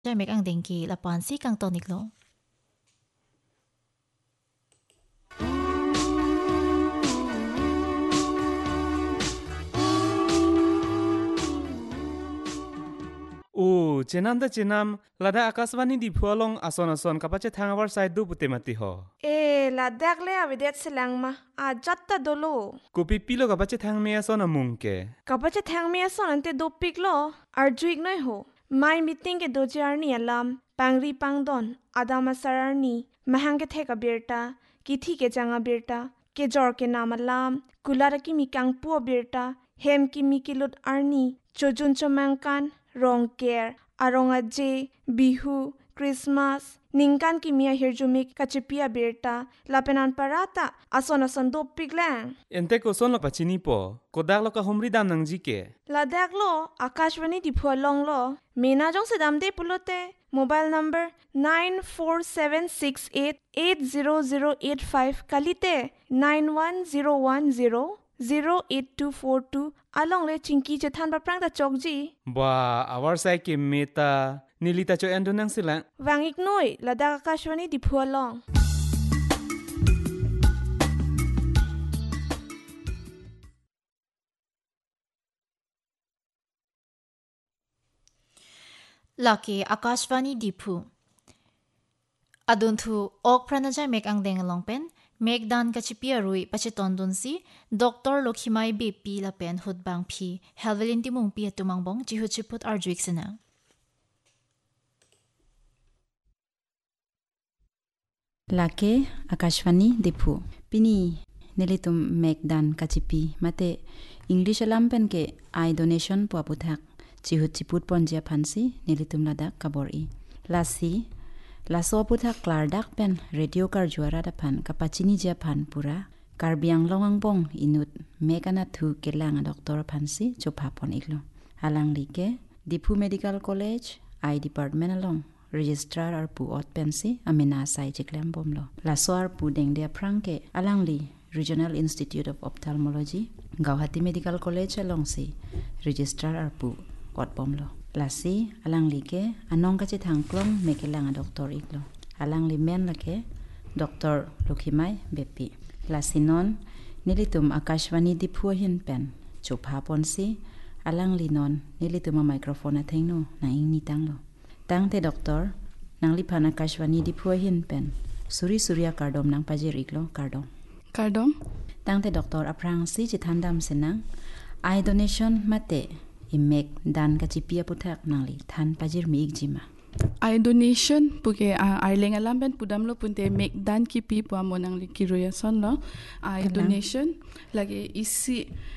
Jai mek ang dengki lapan si kang tonik lo. O chenam da chenam lada akaswani di phualong ason kapache thangawar side du putemati ho. Ladak le avidet selang ma jatta dolo. Kopi pilo kapache thangme ason amungke. Kapache thang me ason ante dopik lo arjuik noi ho. My meeting ke dojarni alam pangri pangdon adama sararni mahang ke theka birta kithi ke janga birta ke jor ke namalam kulara ki mikang puo birta hem ki mikilut arni chojun chomangkan rong care aronga je bihu Christmas ningkan ki mia hirjumik kachipia birta lapenan parata ason dopik lang. Ente ko son lo pachini po. Kodak lo ka humri dam nang jike. Ladak lo Akashvani di phualong lo mena jong sedam de pulote mobile number 9476880085 kalite 91010082242 along le chingki chethan baprang da chokji Ba awar side ke meta nilita cho endo nang sila. wangik noi Ladak Akashvani di phualong. Laki Akashvani Dipu. Adun thu ok prana jai mek ang deng long pen mek dan kachipia rui pachiton dun si Dr. Lokhimai BP la pen hut bang phi Helvelin timung pi atumang bong chi hut chiput arjuik sena. Lake Akashvani Dipu Pini nilitum Megdan kachipi mate English alampen ke I donation puaputhak chihut chiput ponjia phansi nilitum ladak kabori lasi laso puthak klardak pen radio kar juara da phan kapachini ja phan pura karbiang longang bong inut mekana thu kelang doctor phansi chopha pon iglo alang like Dipu Medical College I department along registrar ar pu ot pensi amena sai chiklem bomlo laso ar pu dengde prangke alangli Regional Institute of Ophthalmology Guwahati Medical College along si registrar ar pu ot bomlo lasi alangli ke anong ka chi thangklong mekelang doctor iglo alangli men lake Dr. Lokhimai bepi lasi non nilitum Akashvani Dipu hin pen chopha ponsi alangli non nilitum microphone athengno na ingni tanglo tangte doctor nangli phana Akashvani Dipu hin pen surya kardom nang pajir iglo kardom tangte doctor aprang si chithandam senang I donation mate imek dan kachipia puthak nangli than pajir mi igjima I donation puke arleng alamben pudamlo punte make dan ki pi po amonang likiroya son lo I donation lagi isi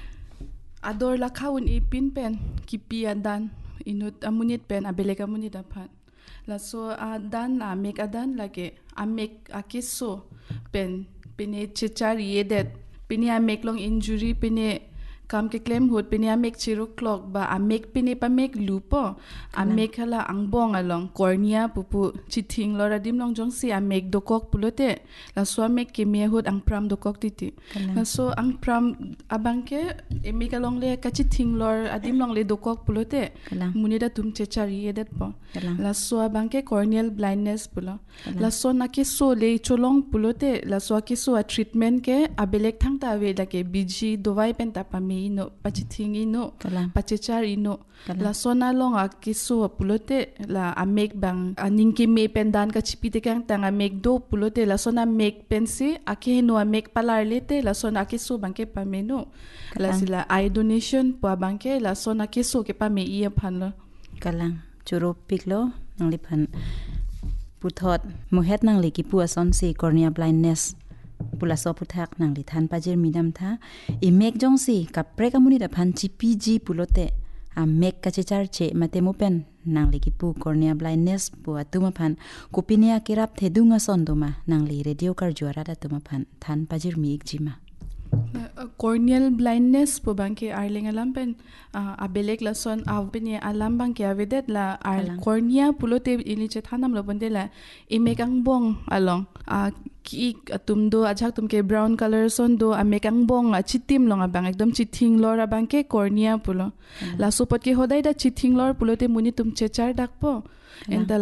ador la khawun ipin pen ki pi adan inut amunit pen abelek amunit aphat la so adan na make adan lagi a make akiso pen pene chechari yedet pene a make long injury pene kam ke claim hot pene a make chiro clock ba a make pene pa make lupo a make hala angbong along cornea pupu chithing lora dim long jong si a make dokok pulote la so a make ke me hot ang pram dokok titi la so ang pram abangke e make along le ka chithing lor adim long le dokok pulote munida tum chechari edet po la so abangke corneal blindness pulo la so na ke so le cholong pulote la so ke so a treatment ke abelek thang ta we la ke biji dowai pen ta pa ino pachithing ino pachechar ino la sona long a kiso pulote la a make bang aningki me pendan ka chipite kang tanga make do pulote la sona make pensi ake no a make palarlete la sona kiso bangke pameno la sila I donation po bangke la sona kiso ke pame iya phanlo kalang churo piklo nangli phan puthot muhet nangli ki pu ason si cornea blindness pulaso puthak nangli than pajir midam tha imek jongsi kapre kamuni da phan chpg pulote a mek kachechar che matemu pen nangli ki pu cornea blindness pu atuma phan kupinia kirap thedunga sondoma nangli radio kar juara da tuma phan than pajir mi ikjima corneal blindness po bangke arling alampen abelek lason avpeni alam bangke avedet la cornea pulote ini che thanam lo bonde la imekang bong along ki atumdo ajak tumke brown color son do amekang bong chitim long abang ekdom chithing lor abangke cornea pulo la sopot ke hodai da chithing lor pulote muni tum chechar dakpo enta